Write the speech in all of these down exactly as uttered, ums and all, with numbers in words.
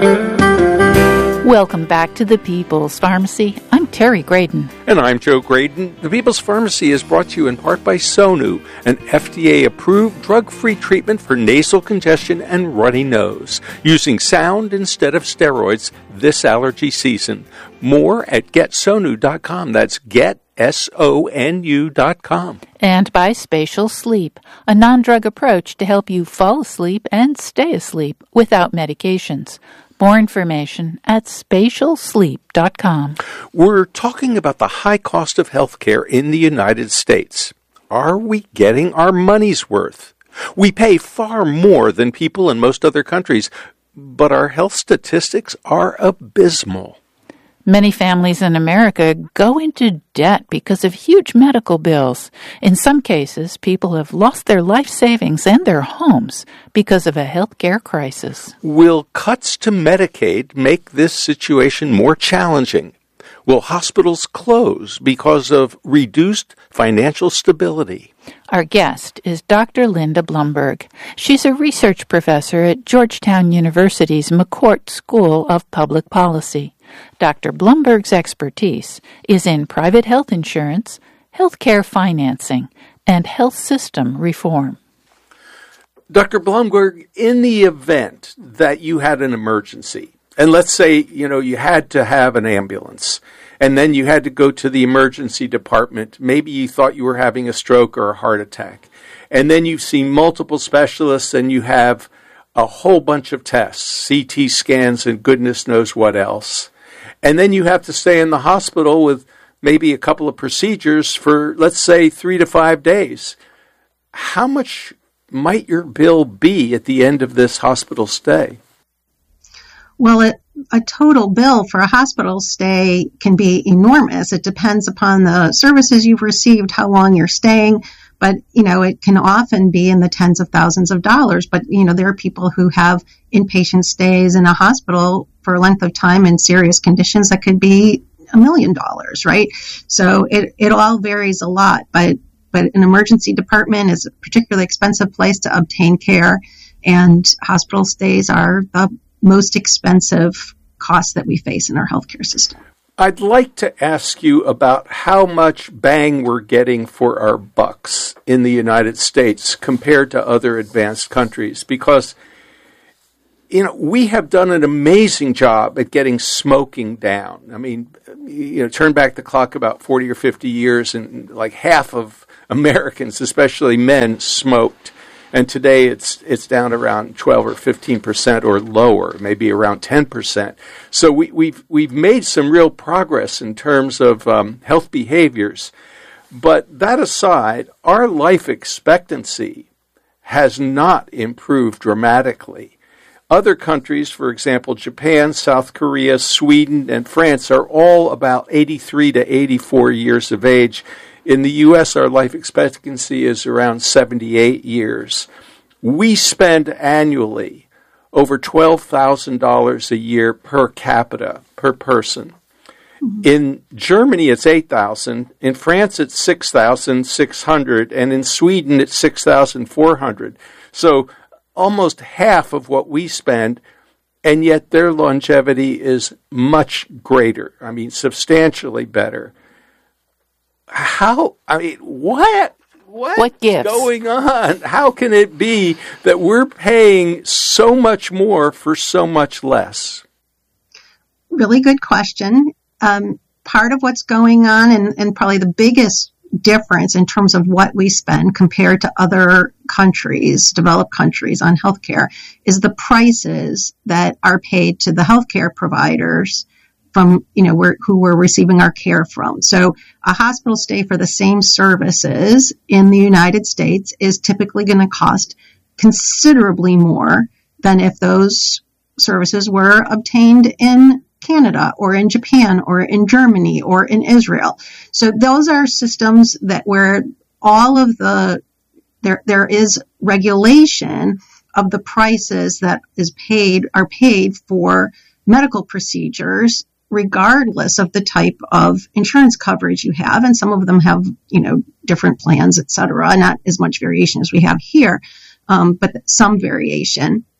Welcome back to the People's Pharmacy. I'm Terry Graydon. And I'm Joe Graydon. The People's Pharmacy is brought to you in part by Sonu, an F D A-approved drug-free treatment for nasal congestion and runny nose, using sound instead of steroids this allergy season. More at get sonu dot com. That's get, S O N U dot com. And by Spatial Sleep, a non-drug approach to help you fall asleep and stay asleep without medications. More information at spatial sleep dot com. We're talking about the high cost of health care in the United States. Are we getting our money's worth? We pay far more than people in most other countries, but our health statistics are abysmal. Many families in America go into debt because of huge medical bills. In some cases, people have lost their life savings and their homes because of a health care crisis. Will cuts to Medicaid make this situation more challenging? Will hospitals close because of reduced financial stability? Our guest is Doctor Linda Blumberg. She's a research professor at Georgetown University's McCourt School of Public Policy. Doctor Blumberg's expertise is in private health insurance, healthcare financing, and health system reform. Doctor Blumberg, in the event that you had an emergency, and let's say, you know, you had to have an ambulance, and then you had to go to the emergency department. Maybe you thought you were having a stroke or a heart attack. And then you've seen multiple specialists, and you have a whole bunch of tests, C T scans, and goodness knows what else. And then you have to stay in the hospital with maybe a couple of procedures for, let's say, three to five days. How much might your bill be at the end of this hospital stay? Well, it, a total bill for a hospital stay can be enormous. It depends upon the services you've received, how long you're staying. But, you know, it can often be in the tens of thousands of dollars. But, you know, there are people who have inpatient stays in a hospital for a length of time in serious conditions that could be a million dollars, right? So it, it all varies a lot. But, but an emergency department is a particularly expensive place to obtain care. And hospital stays are the most expensive costs that we face in our healthcare system. I'd like to ask you about how much bang we're getting for our bucks in the United States compared to other advanced countries, because, you know, we have done an amazing job at getting smoking down. I mean, you know, turn back the clock about forty or fifty years, and like half of Americans, especially men, smoked. And today it's it's down around twelve or fifteen percent or lower, maybe around ten percent. So we, we've we've made some real progress in terms of um, health behaviors. But that aside, our life expectancy has not improved dramatically. Other countries, for example, Japan, South Korea, Sweden, and France, are all about eighty-three to eighty-four years of age. In the U S, our life expectancy is around seventy-eight years. We spend annually over twelve thousand dollars a year per capita, per person. Mm-hmm. In Germany, it's eight thousand dollars. In France, it's six thousand six hundred dollars. And in Sweden, it's six thousand four hundred dollars. So almost half of what we spend, and yet their longevity is much greater. I mean, substantially better. How, I mean, what? What what gives? Going on? How can it be that we're paying so much more for so much less? Really good question. Um, part of what's going on, and, and probably the biggest difference in terms of what we spend compared to other countries, developed countries, on healthcare, is the prices that are paid to the healthcare providers from, you know, we're, who we're receiving our care from. So a hospital stay for the same services in the United States is typically going to cost considerably more than if those services were obtained in Canada or in Japan or in Germany or in Israel. So those are systems that where all of the, there, there is regulation of the prices that is paid, are paid for medical procedures, regardless of the type of insurance coverage you have. And some of them have, you know, different plans, et cetera, not as much variation as we have here, um, but some variation.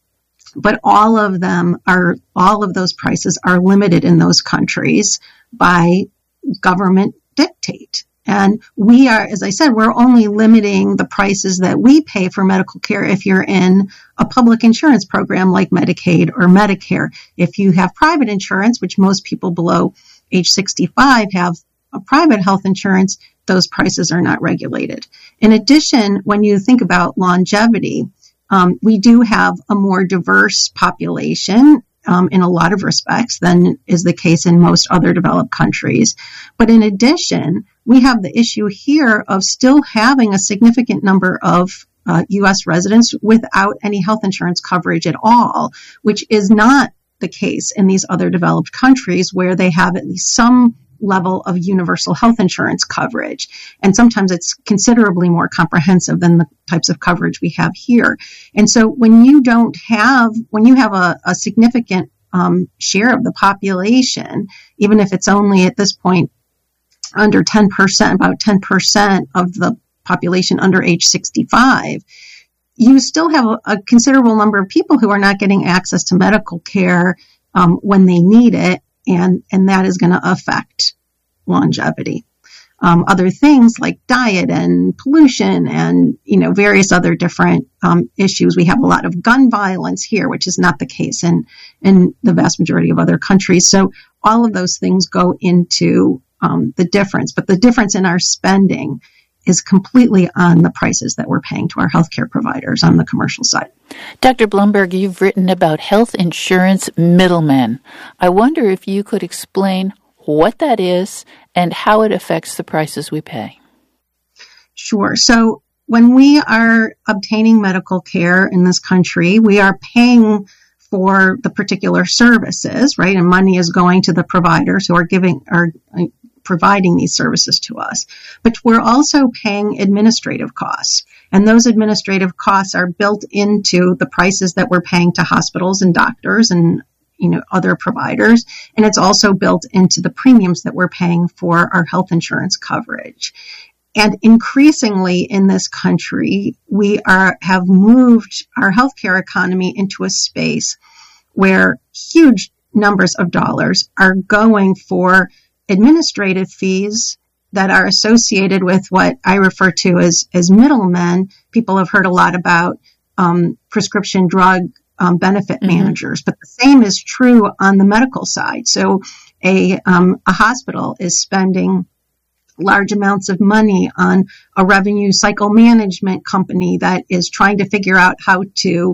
but all of them are, all of those prices are limited in those countries by government dictate. And we are, as I said, we're only limiting the prices that we pay for medical care if you're in a public insurance program like Medicaid or Medicare. If you have private insurance, which most people below age sixty-five have a private health insurance, those prices are not regulated. In addition, when you think about longevity, um, we do have a more diverse population Um, in a lot of respects than is the case in most other developed countries. But in addition, we have the issue here of still having a significant number of uh, U S residents without any health insurance coverage at all, which is not the case in these other developed countries where they have at least some level of universal health insurance coverage. And sometimes it's considerably more comprehensive than the types of coverage we have here. And so when you don't have, when you have a, a significant um, share of the population, even if it's only at this point under ten percent, about ten percent of the population under age sixty-five, you still have a, a considerable number of people who are not getting access to medical care um, when they need it. And, and that is going to affect longevity. Um, other things like diet and pollution and, you know, various other different um, issues. We have a lot of gun violence here, which is not the case in, in the vast majority of other countries. So all of those things go into um, the difference. But the difference in our spending is completely on the prices that we're paying to our healthcare providers on the commercial side. Doctor Blumberg, you've written about health insurance middlemen. I wonder if you could explain what that is and how it affects the prices we pay. Sure. So when we are obtaining medical care in this country, we are paying for the particular services, right? And money is going to the providers who are giving, are providing these services to us. But we're also paying administrative costs. And those administrative costs are built into the prices that we're paying to hospitals and doctors and, you know, other providers. And it's also built into the premiums that we're paying for our health insurance coverage. And increasingly in this country, we are have moved our healthcare economy into a space where huge numbers of dollars are going for administrative fees that are associated with what I refer to as, as middlemen. People have heard a lot about um, prescription drug um, benefit mm-hmm. managers, but the same is true on the medical side. So a, um, a hospital is spending large amounts of money on a revenue cycle management company that is trying to figure out how to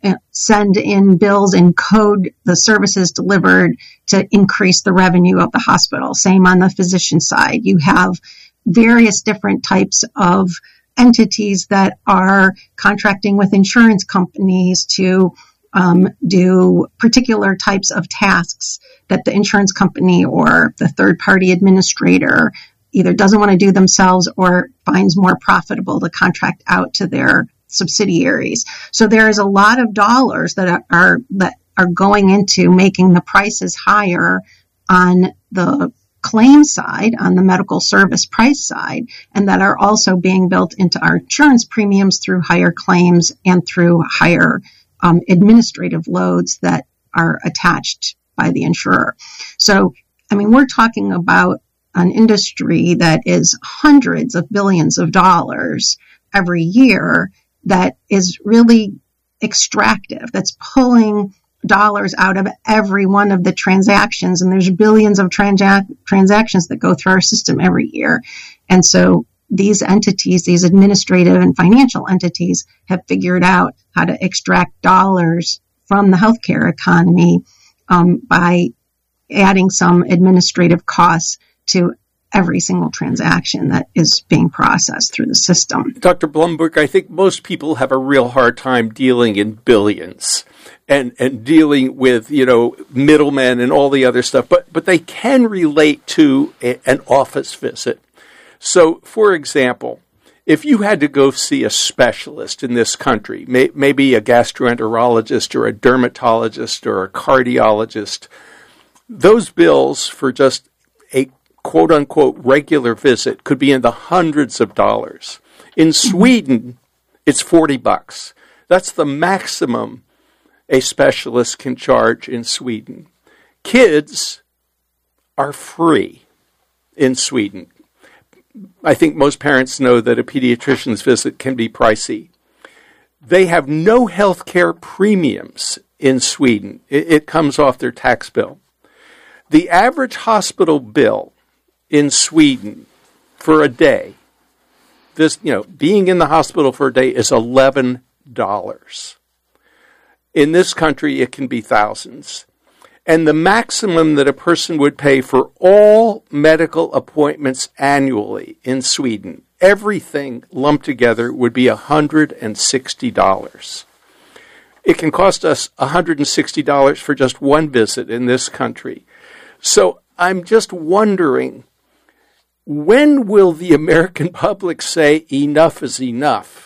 send in bills and code the services delivered to increase the revenue of the hospital. Same on the physician side. You have various different types of entities that are contracting with insurance companies to um, do particular types of tasks that the insurance company or the third-party administrator either doesn't want to do themselves or finds more profitable to contract out to their subsidiaries. So there is a lot of dollars that are, are that are going into making the prices higher on the claim side, on the medical service price side, and that are also being built into our insurance premiums through higher claims and through higher um, administrative loads that are attached by the insurer. So, I mean, we're talking about an industry that is hundreds of billions of dollars every year that is really extractive, that's pulling dollars out of every one of the transactions. And there's billions of transac- transactions that go through our system every year. And so these entities, these administrative and financial entities, have figured out how to extract dollars from the healthcare economy um, by adding some administrative costs to every single transaction that is being processed through the system. Doctor Blumberg, I think most people have a real hard time dealing in billions and, and dealing with, you know, middlemen and all the other stuff, but, but they can relate to a, an office visit. So, for example, if you had to go see a specialist in this country, may, maybe a gastroenterologist or a dermatologist or a cardiologist, those bills for just a quote-unquote regular visit could be in the hundreds of dollars. In Sweden, it's forty bucks. That's the maximum a specialist can charge in Sweden. Kids are free in Sweden. I think most parents know that a pediatrician's visit can be pricey. They have no health care premiums in Sweden. It, it comes off their tax bill. The average hospital bill in Sweden for a day, this, you know, being in the hospital for a day is eleven dollars. In this country, it can be thousands. And the maximum that a person would pay for all medical appointments annually in Sweden, everything lumped together, would be one hundred sixty dollars. It can cost us one hundred sixty dollars for just one visit in this country. So I'm just wondering, when will the American public say enough is enough?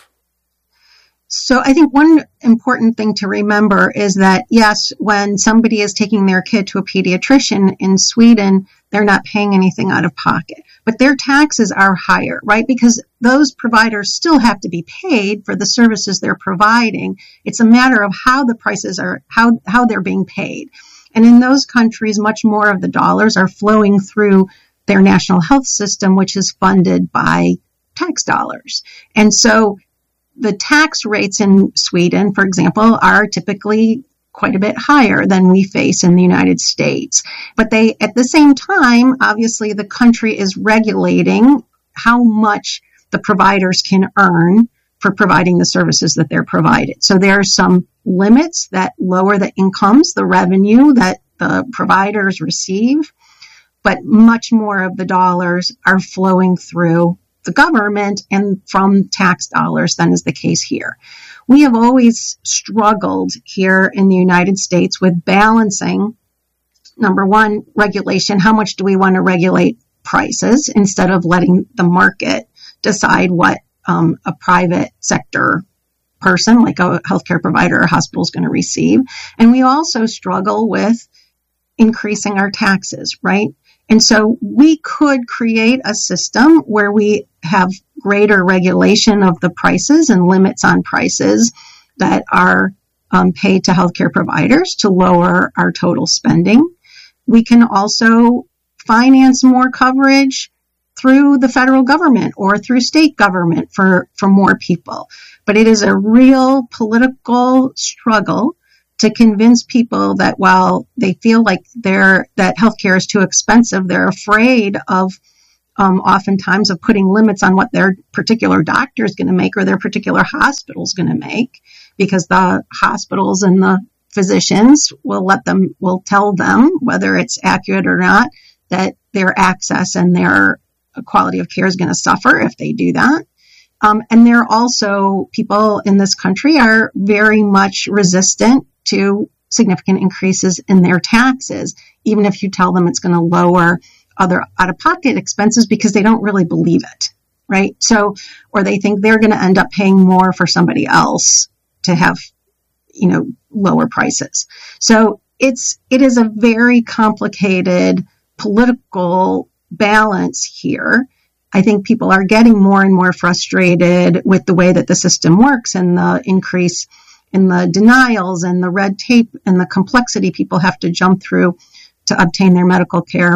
So I think one important thing to remember is that, yes, when somebody is taking their kid to a pediatrician in Sweden, they're not paying anything out of pocket. But their taxes are higher, right? Because those providers still have to be paid for the services they're providing. It's a matter of how the prices are, how, how they're being paid. And in those countries, much more of the dollars are flowing through their national health system, which is funded by tax dollars. And so the tax rates in Sweden, for example, are typically quite a bit higher than we face in the United States. But they, at the same time, obviously the country is regulating how much the providers can earn for providing the services that they're provided. So there are some limits that lower the incomes, the revenue that the providers receive, but much more of the dollars are flowing through the government and from tax dollars than is the case here. We have always struggled here in the United States with balancing, number one, regulation. How much do we want to regulate prices instead of letting the market decide what um, a private sector person, like a healthcare provider or hospital, is going to receive? And we also struggle with increasing our taxes, right? And so we could create a system where we have greater regulation of the prices and limits on prices that are um, paid to healthcare providers to lower our total spending. We can also finance more coverage through the federal government or through state government for, for more people. But it is a real political struggle to convince people that while they feel like they're, that healthcare is too expensive, they're afraid of um, oftentimes of putting limits on what their particular doctor is going to make or their particular hospital is going to make, because the hospitals and the physicians will let them, will tell them, whether it's accurate or not, that their access and their quality of care is going to suffer if they do that. Um, and there are also people in this country are very much resistant to significant increases in their taxes, even if you tell them it's going to lower other out-of-pocket expenses, because they don't really believe it, right? So, or they think they're going to end up paying more for somebody else to have, you know, lower prices. So it's, it is a very complicated political balance here. I think people are getting more and more frustrated with the way that the system works and the increase in the denials and the red tape and the complexity people have to jump through to obtain their medical care.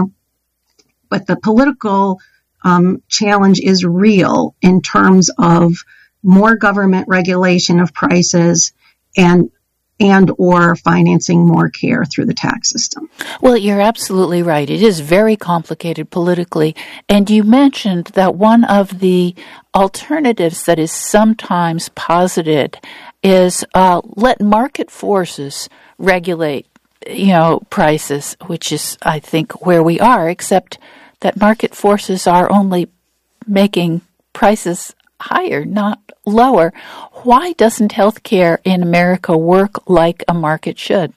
But the political um, challenge is real in terms of more government regulation of prices and and or financing more care through the tax system. Well, you're absolutely right. It is very complicated politically. And you mentioned that one of the alternatives that is sometimes posited is uh, let market forces regulate, you know, prices, which is, I think, where we are, except that market forces are only making prices higher, not lower. Why doesn't healthcare in America work like a market should?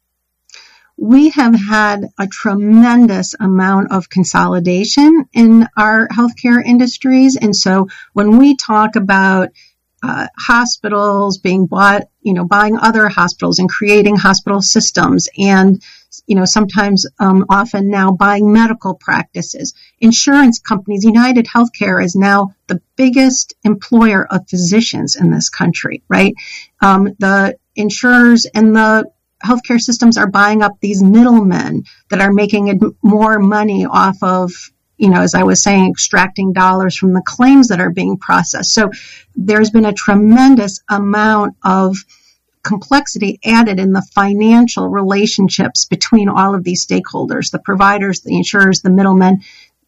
We have had a tremendous amount of consolidation in our healthcare industries. And so when we talk about uh, hospitals being bought, you know, buying other hospitals and creating hospital systems and, you know, sometimes um, often now buying medical practices, insurance companies, United Healthcare is now the biggest employer of physicians in this country, right? Um, the insurers and the healthcare systems are buying up these middlemen that are making more money off of, you know, as I was saying, extracting dollars from the claims that are being processed. So there's been a tremendous amount of complexity added in the financial relationships between all of these stakeholders, the providers, the insurers, the middlemen.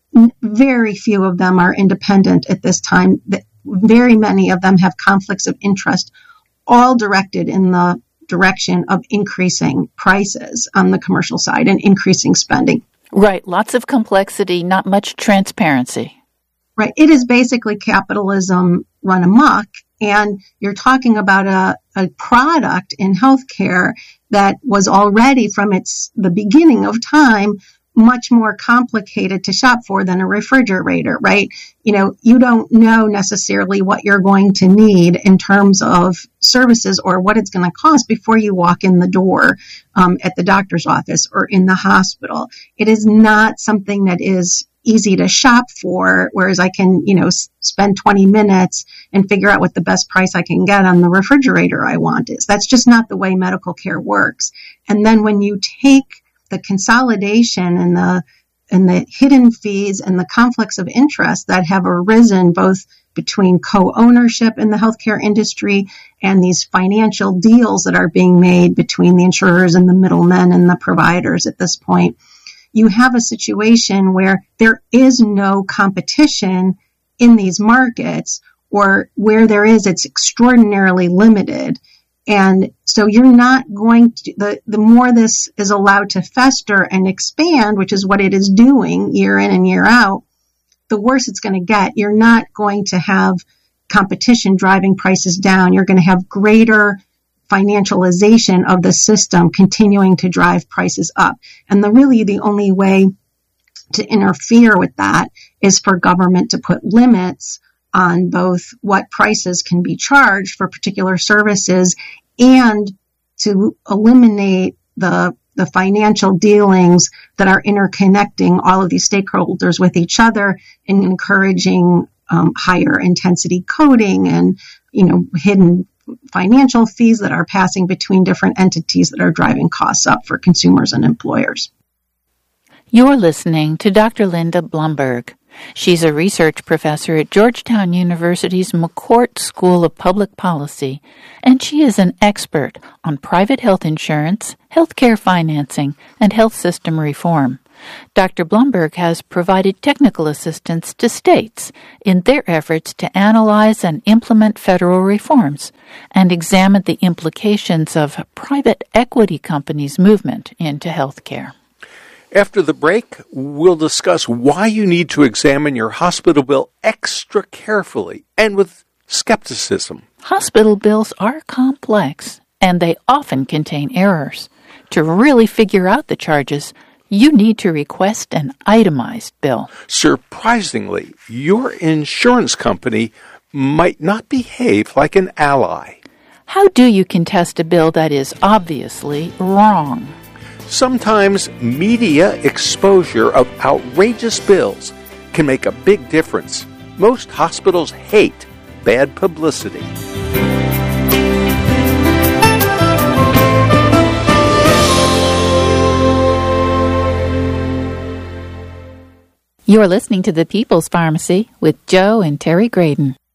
Very few of them are independent at this time. Very many of them have conflicts of interest, all directed in the direction of increasing prices on the commercial side and increasing spending. Right. Lots of complexity, not much transparency. Right. It is basically capitalism run amok. And you're talking about a, a product in healthcare that was already from its the beginning of time much more complicated to shop for than a refrigerator, right? You know, you don't know necessarily what you're going to need in terms of services or what it's going to cost before you walk in the door um, at the doctor's office or in the hospital. It is not something that is easy to shop for, whereas I can, you know, s- spend twenty minutes and figure out what the best price I can get on the refrigerator I want is. That's just not the way medical care works. And then when you take the consolidation and the and the hidden fees and the conflicts of interest that have arisen both between co-ownership in the healthcare industry and these financial deals that are being made between the insurers and the middlemen and the providers at this point, you have a situation where there is no competition in these markets, or where there is, it's extraordinarily limited. And so you're not going to, the, the more this is allowed to fester and expand, which is what it is doing year in and year out, the worse it's going to get. You're not going to have competition driving prices down. You're going to have greater financialization of the system continuing to drive prices up. And the really the only way to interfere with that is for government to put limits on both what prices can be charged for particular services and to eliminate the the financial dealings that are interconnecting all of these stakeholders with each other and encouraging um, higher intensity coding and, you know, hidden financial fees that are passing between different entities that are driving costs up for consumers and employers. You're listening to Doctor Linda Blumberg. She's a research professor at Georgetown University's McCourt School of Public Policy, and she is an expert on private health insurance, healthcare financing, and health system reform. Doctor Blumberg has provided technical assistance to states in their efforts to analyze and implement federal reforms and examine the implications of private equity companies' movement into healthcare. After the break, we'll discuss why you need to examine your hospital bill extra carefully and with skepticism. Hospital bills are complex, and they often contain errors. To really figure out the charges, you need to request an itemized bill. Surprisingly, your insurance company might not behave like an ally. How do you contest a bill that is obviously wrong? Sometimes media exposure of outrageous bills can make a big difference. Most hospitals hate bad publicity. You're listening to The People's Pharmacy with Joe and Terry Graydon.